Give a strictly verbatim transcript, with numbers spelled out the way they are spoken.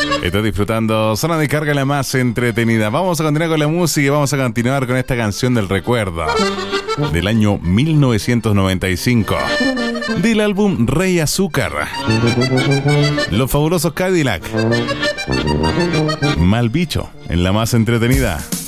Estoy disfrutando Zona de Carga, la más entretenida. Vamos a continuar con la música y vamos a continuar con esta canción del recuerdo del año mil novecientos noventa y cinco, del álbum Rey Azúcar, Los Fabulosos Cadillac. Mal Bicho en la más entretenida.